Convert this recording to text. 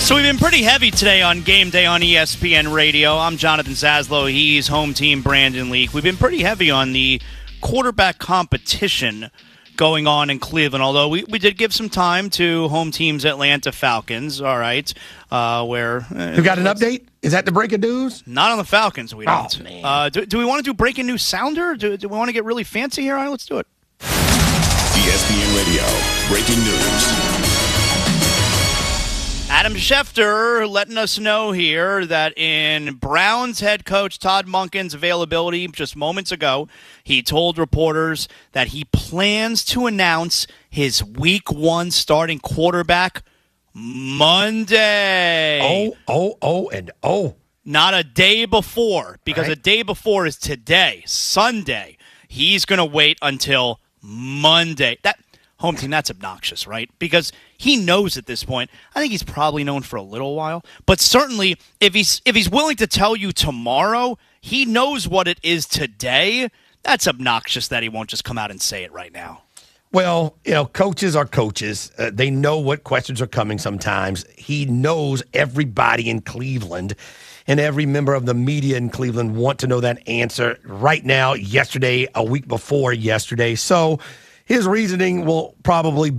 So we've been pretty heavy today on Game Day on ESPN Radio. I'm Jonathan Zaslow. He's home team Brandon Leak. We've been pretty heavy on the quarterback competition going on in Cleveland, although we did give some time to home team's Atlanta Falcons, all right, where... You got an update? Is that the breaking news? Not on the Falcons, we don't. Oh, man. Do we want to do breaking news sounder? Do we want to get really fancy here? All right, let's do it. ESPN Radio, breaking news. Adam Schefter letting us know here that in Browns head coach Todd Monken's availability just moments ago, he told reporters that he plans to announce his Week 1 starting quarterback Monday. Oh. Not a day before, because a day before is today, Sunday. He's going to wait until Monday. That home team, that's obnoxious, right? Because he knows at this point. I think he's probably known for a little while, but certainly if he's willing to tell you tomorrow, he knows what it is today. That's obnoxious that he won't just come out and say it right now. Well, coaches are coaches. They know what questions are coming sometimes. He knows everybody in Cleveland and every member of the media in Cleveland want to know that answer right now, yesterday, a week before yesterday. So his reasoning will probably